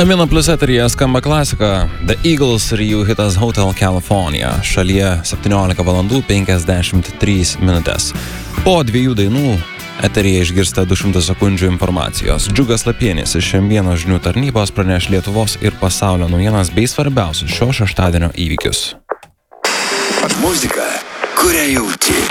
Amino Plus eteryje skamba klasika The Eagles ir jų hitas Hotel California. Šalyje 17 valandų 53 minutės. Po 2 dainų eteryje išgirsta 200 sekundžių informacijos. Džiugas Lapienis iš M1 žinių tarnybos praneš Lietuvos ir pasaulio naujienas bei svarbiausius šio šeštadienio įvykius. Muzika, kurią jauti.